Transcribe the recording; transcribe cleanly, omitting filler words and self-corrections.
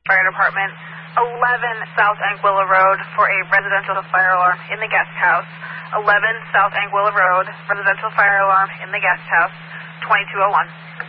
Fire Department, 11 South Anguilla Road for a residential fire alarm in the guest house. 11 South Anguilla Road, residential fire alarm in the guest house, 2201.